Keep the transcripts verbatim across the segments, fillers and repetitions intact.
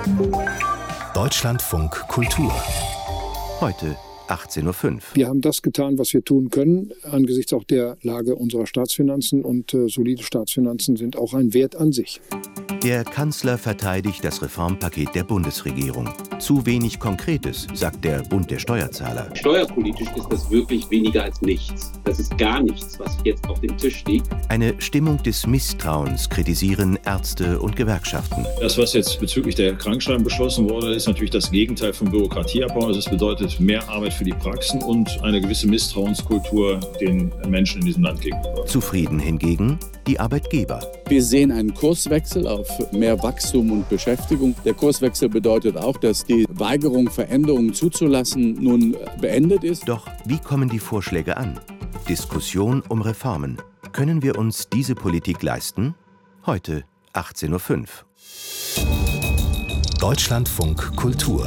Deutschlandfunk Kultur. Heute achtzehn Uhr fünf. Wir haben das getan, was wir tun können, angesichts auch der Lage unserer Staatsfinanzen. Und äh, solide Staatsfinanzen sind auch ein Wert an sich. Der Kanzler verteidigt das Reformpaket der Bundesregierung. Zu wenig Konkretes, sagt der Bund der Steuerzahler. Steuerpolitisch ist das wirklich weniger als nichts. Das ist gar nichts, was jetzt auf dem Tisch liegt. Eine Stimmung des Misstrauens kritisieren Ärzte und Gewerkschaften. Das, was jetzt bezüglich der Krankensteuern beschlossen wurde, ist natürlich das Gegenteil von Bürokratieabbau. Also es bedeutet mehr Arbeit für die Praxen und eine gewisse Misstrauenskultur den Menschen in diesem Land gegenüber. Zufrieden hingegen die Arbeitgeber. Wir sehen einen Kurswechsel auf mehr Wachstum und Beschäftigung. Der Kurswechsel bedeutet auch, dass die Weigerung, Veränderungen zuzulassen, nun beendet ist. Doch wie kommen die Vorschläge an? Diskussion um Reformen. Können wir uns diese Politik leisten? Heute achtzehn Uhr fünf. Deutschlandfunk Kultur.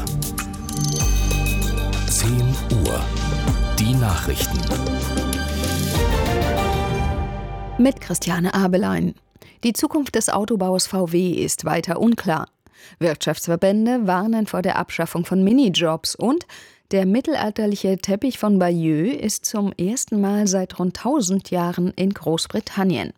zehn Uhr. Die Nachrichten. Mit Christiane Abelein. Die Zukunft des Autobaus V W ist weiter unklar. Wirtschaftsverbände warnen vor der Abschaffung von Minijobs und der mittelalterliche Teppich von Bayeux ist zum ersten Mal seit rund tausend Jahren in Großbritannien.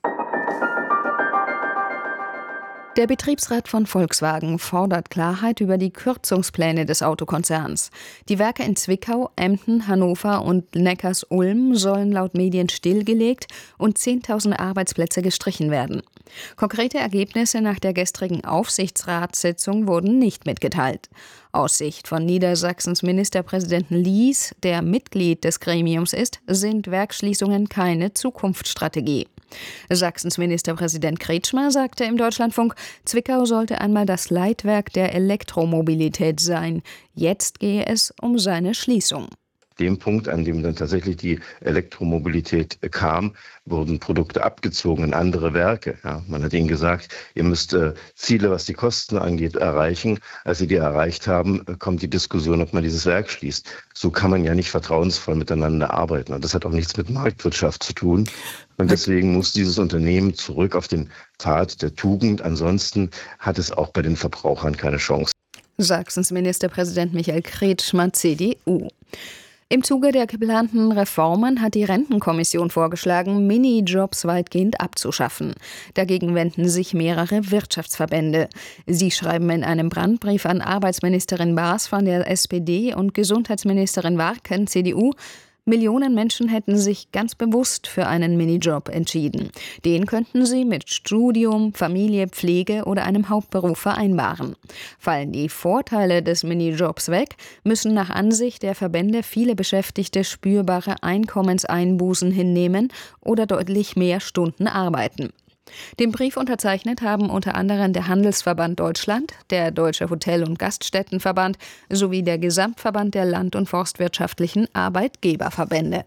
Der Betriebsrat von Volkswagen fordert Klarheit über die Kürzungspläne des Autokonzerns. Die Werke in Zwickau, Emden, Hannover und Neckars-Ulm sollen laut Medien stillgelegt und zehntausend Arbeitsplätze gestrichen werden. Konkrete Ergebnisse nach der gestrigen Aufsichtsratssitzung wurden nicht mitgeteilt. Aus Sicht von Niedersachsens Ministerpräsidenten Lies, der Mitglied des Gremiums ist, sind Werksschließungen keine Zukunftsstrategie. Sachsens Ministerpräsident Kretschmer sagte im Deutschlandfunk, Zwickau sollte einmal das Leitwerk der Elektromobilität sein. Jetzt gehe es um seine Schließung. Dem Punkt, an dem dann tatsächlich die Elektromobilität kam, wurden Produkte abgezogen in andere Werke. Ja, man hat ihnen gesagt, ihr müsst äh, Ziele, was die Kosten angeht, erreichen. Als sie die erreicht haben, kommt die Diskussion, ob man dieses Werk schließt. So kann man ja nicht vertrauensvoll miteinander arbeiten. Und das hat auch nichts mit Marktwirtschaft zu tun. Und deswegen muss dieses Unternehmen zurück auf den Pfad der Tugend. Ansonsten hat es auch bei den Verbrauchern keine Chance. Sachsens Ministerpräsident Michael Kretschmer, C D U. Im Zuge der geplanten Reformen hat die Rentenkommission vorgeschlagen, Minijobs weitgehend abzuschaffen. Dagegen wenden sich mehrere Wirtschaftsverbände. Sie schreiben in einem Brandbrief an Arbeitsministerin Baas von der S P D und Gesundheitsministerin Warken, C D U, Millionen Menschen hätten sich ganz bewusst für einen Minijob entschieden. Den könnten sie mit Studium, Familie, Pflege oder einem Hauptberuf vereinbaren. Fallen die Vorteile des Minijobs weg, müssen nach Ansicht der Verbände viele Beschäftigte spürbare Einkommenseinbußen hinnehmen oder deutlich mehr Stunden arbeiten. Den Brief unterzeichnet haben unter anderem der Handelsverband Deutschland, der Deutsche Hotel- und Gaststättenverband sowie der Gesamtverband der Land- und Forstwirtschaftlichen Arbeitgeberverbände.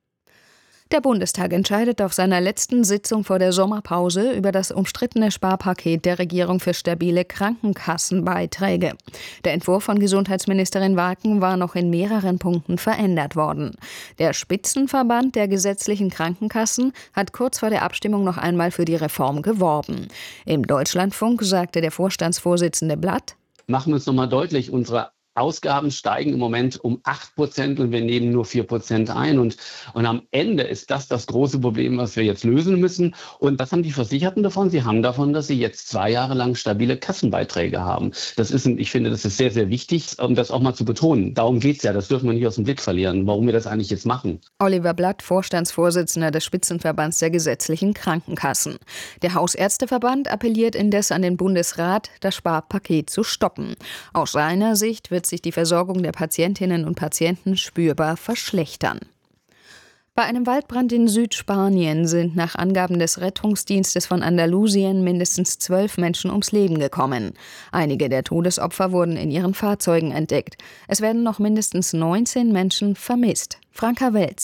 Der Bundestag entscheidet auf seiner letzten Sitzung vor der Sommerpause über das umstrittene Sparpaket der Regierung für stabile Krankenkassenbeiträge. Der Entwurf von Gesundheitsministerin Warken war noch in mehreren Punkten verändert worden. Der Spitzenverband der gesetzlichen Krankenkassen hat kurz vor der Abstimmung noch einmal für die Reform geworben. Im Deutschlandfunk sagte der Vorstandsvorsitzende Blatt: Machen wir uns nochmal deutlich, unsere Ausgaben steigen im Moment um acht Prozent und wir nehmen nur vier Prozent ein. Und, und am Ende ist das das große Problem, was wir jetzt lösen müssen. Und was haben die Versicherten davon? Sie haben davon, dass sie jetzt zwei Jahre lang stabile Kassenbeiträge haben. Das ist, ich finde, das ist sehr, sehr wichtig, um das auch mal zu betonen. Darum geht's ja, das dürfen wir nicht aus dem Blick verlieren, warum wir das eigentlich jetzt machen. Oliver Blatt, Vorstandsvorsitzender des Spitzenverbands der gesetzlichen Krankenkassen. Der Hausärzteverband appelliert indes an den Bundesrat, das Sparpaket zu stoppen. Aus seiner Sicht wird sich die Versorgung der Patientinnen und Patienten spürbar verschlechtern. Bei einem Waldbrand in Südspanien sind nach Angaben des Rettungsdienstes von Andalusien mindestens zwölf Menschen ums Leben gekommen. Einige der Todesopfer wurden in ihren Fahrzeugen entdeckt. Es werden noch mindestens neunzehn Menschen vermisst. Franka Welz.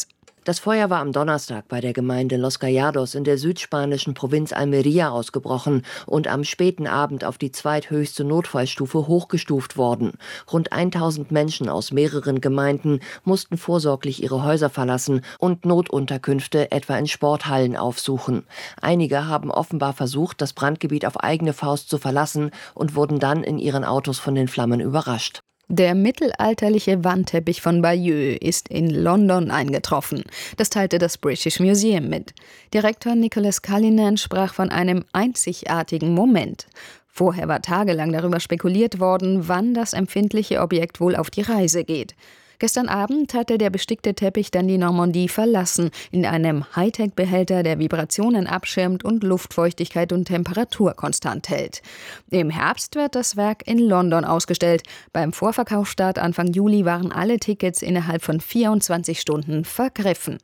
Das Feuer war am Donnerstag bei der Gemeinde Los Gallardos in der südspanischen Provinz Almería ausgebrochen und am späten Abend auf die zweithöchste Notfallstufe hochgestuft worden. Rund tausend Menschen aus mehreren Gemeinden mussten vorsorglich ihre Häuser verlassen und Notunterkünfte etwa in Sporthallen aufsuchen. Einige haben offenbar versucht, das Brandgebiet auf eigene Faust zu verlassen und wurden dann in ihren Autos von den Flammen überrascht. Der mittelalterliche Wandteppich von Bayeux ist in London eingetroffen. Das teilte das British Museum mit. Direktor Nicholas Cullinan sprach von einem einzigartigen Moment. Vorher war tagelang darüber spekuliert worden, wann das empfindliche Objekt wohl auf die Reise geht. Gestern Abend hatte der bestickte Teppich dann die Normandie verlassen, in einem Hightech-Behälter, der Vibrationen abschirmt und Luftfeuchtigkeit und Temperatur konstant hält. Im Herbst wird das Werk in London ausgestellt. Beim Vorverkaufsstart Anfang Juli waren alle Tickets innerhalb von vierundzwanzig Stunden vergriffen.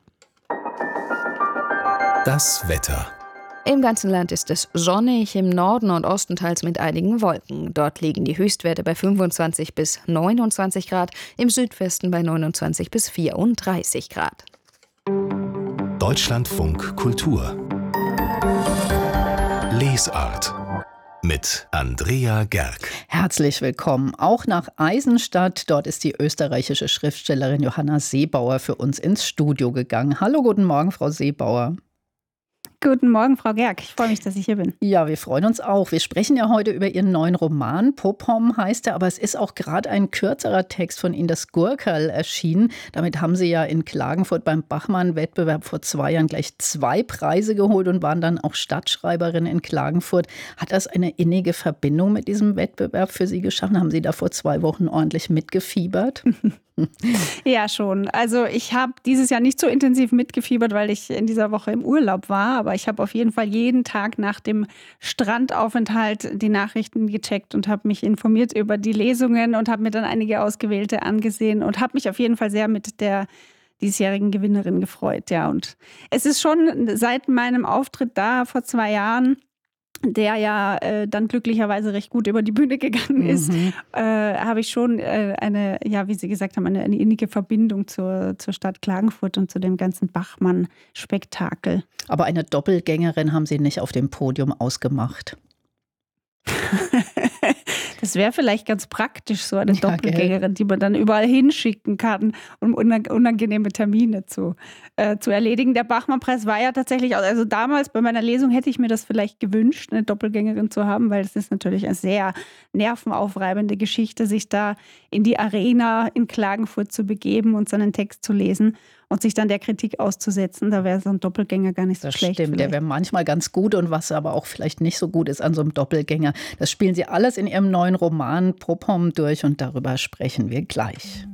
Das Wetter. Im ganzen Land ist es sonnig, im Norden und Osten teils mit einigen Wolken. Dort liegen die Höchstwerte bei fünfundzwanzig bis neunundzwanzig Grad, im Südwesten bei neunundzwanzig bis vierunddreißig Grad. Deutschlandfunk Kultur. Lesart. Mit Andrea Gerg. Herzlich willkommen. Auch nach Eisenstadt. Dort ist die österreichische Schriftstellerin Johanna Seebauer für uns ins Studio gegangen. Hallo, guten Morgen, Frau Seebauer. Guten Morgen, Frau Gerg. Ich freue mich, dass ich hier bin. Ja, wir freuen uns auch. Wir sprechen ja heute über Ihren neuen Roman. Pophom heißt er, aber es ist auch gerade ein kürzerer Text von Ihnen, das Gurkerl, erschienen. Damit haben Sie ja in Klagenfurt beim Bachmann-Wettbewerb vor zwei Jahren gleich zwei Preise geholt und waren dann auch Stadtschreiberin in Klagenfurt. Hat das eine innige Verbindung mit diesem Wettbewerb für Sie geschaffen? Haben Sie da vor zwei Wochen ordentlich mitgefiebert? Ja, schon. Also ich habe dieses Jahr nicht so intensiv mitgefiebert, weil ich in dieser Woche im Urlaub war. Aber ich habe auf jeden Fall jeden Tag nach dem Strandaufenthalt die Nachrichten gecheckt und habe mich informiert über die Lesungen und habe mir dann einige ausgewählte angesehen und habe mich auf jeden Fall sehr mit der diesjährigen Gewinnerin gefreut. Ja, und es ist schon seit meinem Auftritt da vor zwei Jahren, der ja äh, dann glücklicherweise recht gut über die Bühne gegangen ist, mhm. äh, habe ich schon äh, eine, ja, wie Sie gesagt haben, eine, eine innige Verbindung zur, zur Stadt Klagenfurt und zu dem ganzen Bachmann-Spektakel. Aber eine Doppelgängerin haben Sie nicht auf dem Podium ausgemacht. Das wäre vielleicht ganz praktisch, so eine ja, Doppelgängerin, gell? Die man dann überall hinschicken kann, um unangenehme Termine zu, äh, zu erledigen. Der Bachmann-Preis war ja tatsächlich, also damals bei meiner Lesung hätte ich mir das vielleicht gewünscht, eine Doppelgängerin zu haben, weil es ist natürlich eine sehr nervenaufreibende Geschichte, sich da in die Arena in Klagenfurt zu begeben und seinen Text zu lesen und sich dann der Kritik auszusetzen. Da wäre so ein Doppelgänger gar nicht so das schlecht. Stimmt, vielleicht. Der wäre manchmal ganz gut und was aber auch vielleicht nicht so gut ist an so einem Doppelgänger. Das spielen Sie alles in Ihrem neuen Roman Pophom durch und darüber sprechen wir gleich.